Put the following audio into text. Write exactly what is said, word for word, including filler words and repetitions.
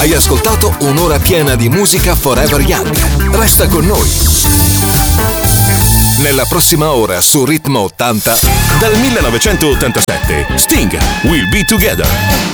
Hai ascoltato un'ora piena di musica Forever Young. Resta con noi. Nella prossima ora su Ritmo ottanta, dal millenovecentottantasette, Sting, We'll Be Together.